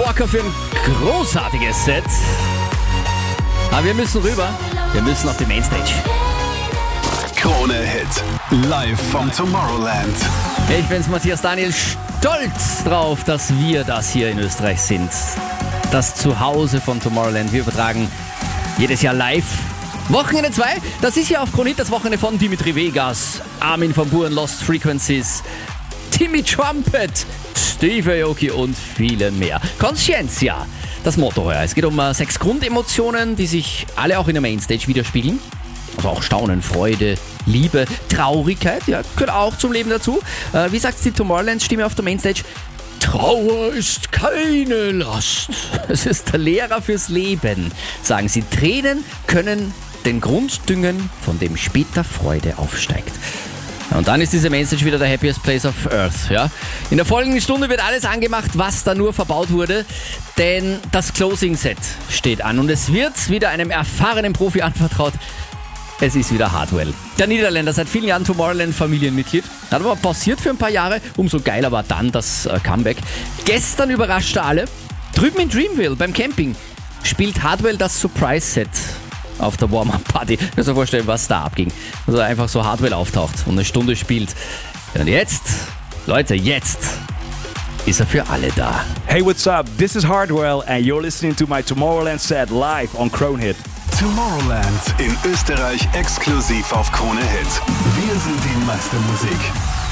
Walker für ein großartiges Set. Aber wir müssen rüber. Wir müssen auf die Mainstage. Krone Hit. Live vom Tomorrowland. Ich bin's, Matthias Daniel. Stolz drauf, dass wir das hier in Österreich sind. Das Zuhause von Tomorrowland. Wir übertragen jedes Jahr live. Wochenende 2, das ist ja auf Krone Hit das Wochenende von Dimitri Vegas, Armin van Buuren, Lost Frequencies, Timmy Trumpet, Steve Aoki und viele mehr. Conscientia, das Motto heuer. Es geht um 6 Grundemotionen, die sich alle auch in der Mainstage widerspiegeln. Also auch Staunen, Freude, Liebe, Traurigkeit, ja, gehört auch zum Leben dazu. Wie sagt die Tomorrowland-Stimme auf der Mainstage? Trauer ist keine Last. Es ist der Lehrer fürs Leben, sagen sie. Tränen können den Grund düngen, von dem später Freude aufsteigt. Und dann ist diese Mainstage wieder der happiest place of earth. Ja? In der folgenden Stunde wird alles angemacht, was da nur verbaut wurde, denn das Closing Set steht an und es wird wieder einem erfahrenen Profi anvertraut. Es ist wieder Hardwell. Der Niederländer, seit vielen Jahren Tomorrowland-Familienmitglied. Hat aber pausiert für ein paar Jahre. Umso geiler war dann das Comeback. Gestern überraschte alle. Drüben in Dreamville beim Camping spielt Hardwell das Surprise-Set auf der Warm-Up-Party. Ich kann mir vorstellen, was da abging. Also einfach so Hardwell auftaucht und eine Stunde spielt. Und jetzt, Leute, jetzt ist er für alle da. Hey, what's up? This is Hardwell and you're listening to my Tomorrowland set live on Krone Hit. Tomorrowland in Österreich exklusiv auf Krone Hit. Wir sind die Meistermusik.